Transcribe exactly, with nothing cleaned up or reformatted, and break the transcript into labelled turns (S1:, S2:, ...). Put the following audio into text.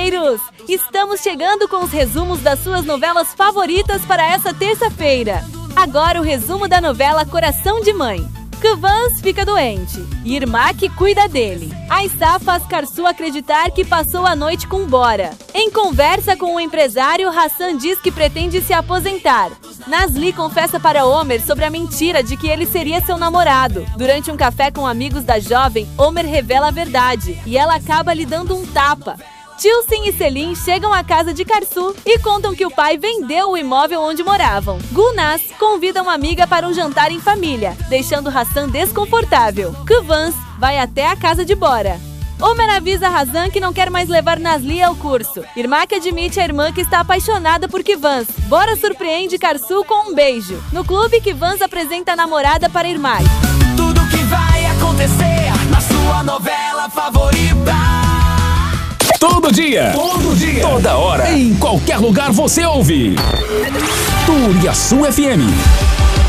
S1: Mineiros! Estamos chegando com os resumos das suas novelas favoritas para essa terça-feira. Agora o resumo da novela Coração de Mãe. Kvanz fica doente e Irmak cuida dele. Aissá faz Karsu acreditar que passou a noite com Bora. Em conversa com o empresário, Hassan diz que pretende se aposentar. Nazli confessa para Homer sobre a mentira de que ele seria seu namorado. Durante um café com amigos da jovem, Homer revela a verdade e ela acaba lhe dando um tapa. Tilsin e Selim chegam à casa de Karsu e contam que o pai vendeu o imóvel onde moravam. Gulnaz convida uma amiga para um jantar em família, deixando Hassan desconfortável. Kvanz vai até a casa de Bora. Homer avisa Hassan que não quer mais levar Nazli ao curso. Irmak admite à irmã que está apaixonada por Kvanz. Bora surpreende Karsu com um beijo. No clube, Kvanz apresenta a namorada para Irmak.
S2: Tudo que vai acontecer na sua novela favorita.
S3: Todo dia, todo dia, toda hora, em qualquer lugar você ouve. Turiaçu F M.